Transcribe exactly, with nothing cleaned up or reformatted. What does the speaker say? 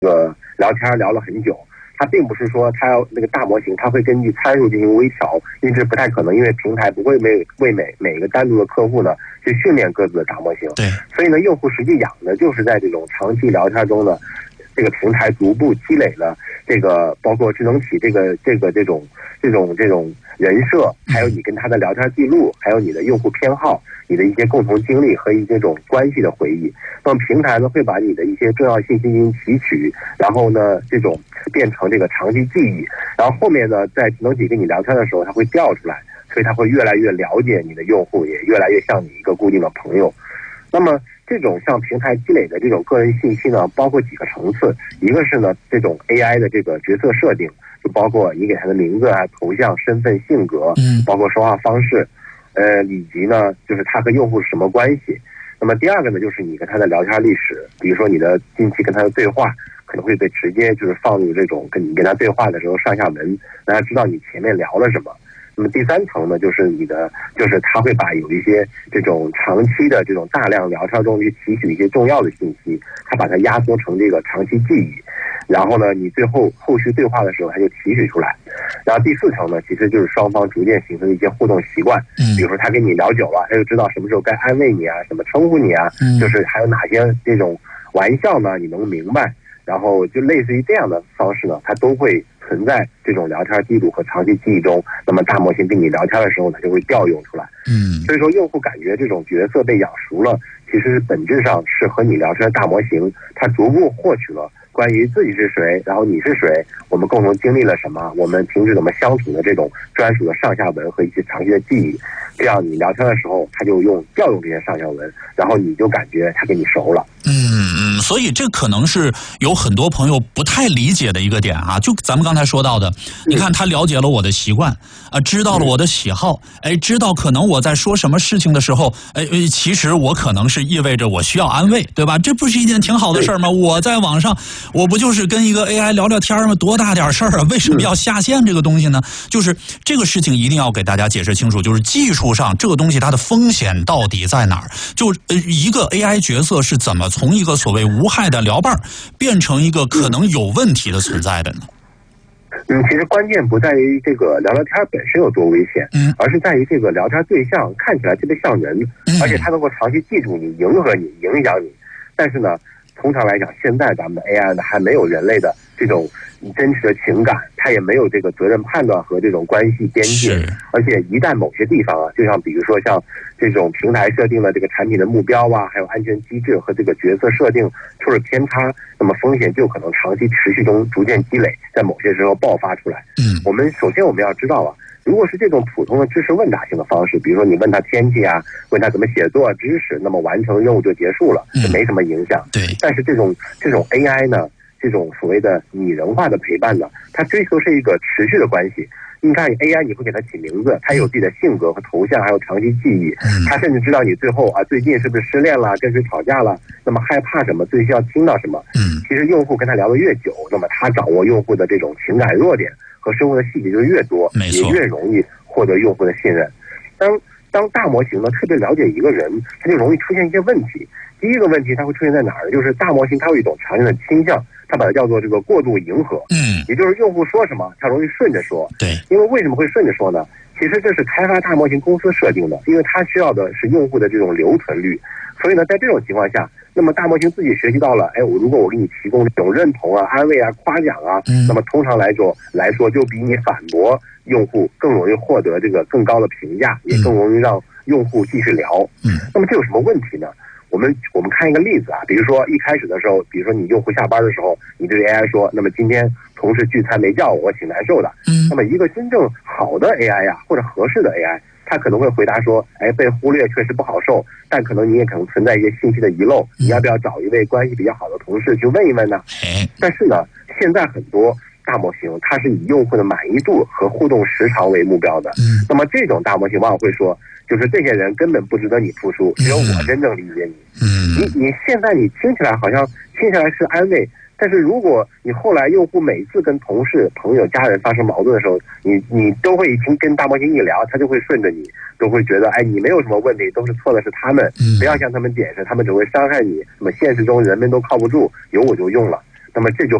个聊天聊了很久。它并不是说它要那个大模型，它会根据参数进行微调，因为这不太可能，因为平台不会为为每每个单独的客户呢去训练各自的大模型。 对， 所以呢，用户实际养的就是在这种长期聊天中呢，这个平台逐步积累了这个包括智能体这个这个这种这种这种人设，还有你跟他的聊天记录，还有你的用户偏好，你的一些共同经历和一些这种关系的回忆。那么平台呢会把你的一些重要信息进行提取，然后呢这种变成这个长期记忆，然后后面呢在智能体跟你聊天的时候它会调出来，所以它会越来越了解你的用户，也越来越像你一个固定的朋友。那么这种向平台积累的这种个人信息呢，包括几个层次，一个是呢这种 A I 的这个角色设定，就包括你给他的名字啊、头像、身份、性格， 嗯， 包括说话方式，呃，以及呢就是他和用户是什么关系。那么第二个呢，就是你跟他的聊天历史，比如说你的近期跟他的对话，可能会被直接就是放入这种跟你跟他对话的时候上下文，让他知道你前面聊了什么。那么第三层呢，就是你的，就是他会把有一些这种长期的这种大量聊天中去提取一些重要的信息，他把它压缩成这个长期记忆，然后呢，你最后后续对话的时候他就提取出来。然后第四层呢，其实就是双方逐渐形成的一些互动习惯，比如说他跟你聊久了，他就知道什么时候该安慰你啊，怎么称呼你啊，就是还有哪些这种玩笑呢，你能明白。然后就类似于这样的方式呢，它都会存在这种聊天记录和长期记忆中。那么大模型跟你聊天的时候呢，就会调用出来。 嗯， 所以说用户感觉这种角色被养熟了，其实本质上是和你聊天的大模型，它逐步获取了关于自己是谁，然后你是谁，我们共同经历了什么，我们平时怎么相处的这种专属的上下文和一些长期的记忆。这样你聊天的时候，他就用调用这些上下文，然后你就感觉他跟你熟了。 嗯嗯，所以这可能是有很多朋友不太理解的一个点啊。就咱们刚才说到的，你看他了解了我的习惯啊，知道了我的喜好，哎，知道可能我在说什么事情的时候，哎，其实我可能是意味着我需要安慰，对吧？这不是一件挺好的事儿吗？我在网上，我不就是跟一个 A I 聊聊天吗？多大点事儿啊？为什么要下线这个东西呢？就是这个事情一定要给大家解释清楚，就是技术上这个东西它的风险到底在哪儿？就呃一个 A I 角色是怎么从一个所谓无害的聊伴变成一个可能有问题的存在的呢？ 嗯，其实关键不在于这个聊聊天本身有多危险， 嗯， 而是在于这个聊天对象看起来特别像人，而且他能够长期记住你、迎合你、影响你。但是呢，通常来讲，现在咱们的 A I 呢还没有人类的这种真实的情感，它也没有这个责任判断和这种关系边界。而且一旦某些地方啊，就像比如说像这种平台设定了这个产品的目标啊，还有安全机制和这个角色设定出了偏差，那么风险就可能长期持续中逐渐积累，在某些时候爆发出来。 嗯， 我们首先我们要知道啊，如果是这种普通的知识问答性的方式，比如说你问他天气啊，问他怎么写作知识，那么完成任务就结束了，就没什么影响。 对。 但是这种这种 A I 呢，这种所谓的拟人化的陪伴呢，它追求是一个持续的关系。你看 A I 你会给它起名字，它有自己的性格和头像，还有长期记忆，它甚至知道你最后啊最近是不是失恋了，跟谁吵架了，那么害怕什么，最需要听到什么。 嗯， 其实用户跟他聊得越久，那么他掌握用户的这种情感弱点和生活的细节就越多，也越容易获得用户的信任。当当大模型呢特别了解一个人，它就容易出现一些问题。第一个问题它会出现在哪儿呢？就是大模型它有一种常见的倾向，它把它叫做这个过度迎合。 嗯， 也就是用户说什么，它容易顺着说。 对， 因为为什么会顺着说呢？其实这是开发大模型公司设定的，因为它需要的是用户的这种留存率。所以呢，在这种情况下，那么大模型自己学习到了，哎，我如果我给你提供这种认同啊、安慰啊、夸奖啊，嗯、那么通常来说来说，就比你反驳用户更容易获得这个更高的评价，也更容易让用户继续聊。嗯，那么这有什么问题呢？我们我们看一个例子啊，比如说一开始的时候，比如说你用户下班的时候，你对 A I 说，那么今天同事聚餐没叫我，我挺难受的。嗯，那么一个真正好的 A I 呀、啊，或者合适的 A I， 它可能会回答说，哎，被忽略确实不好受，但可能你也可能存在一些信息的遗漏，你要不要找一位关系比较好的同事去问一问呢？但是呢，现在很多大模型它是以用户的满意度和互动时长为目标的。嗯，那么这种大模型往往会说，就是这些人根本不值得你付出，只有我真正理解你。嗯，你你现在你听起来好像听起来是安慰，但是如果你后来用户每次跟同事、朋友、家人发生矛盾的时候，你你都会听跟大模型一聊，他就会顺着你，都会觉得哎你没有什么问题，都是错的是他们，不要向他们解释，他们只会伤害你。那么现实中人们都靠不住，有我就用了。 那么这就